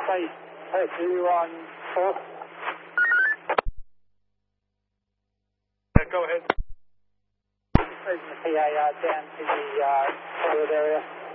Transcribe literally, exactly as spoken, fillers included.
Place, place you on four. Yeah, go ahead. Raising the P A uh, down to the uh, forward area.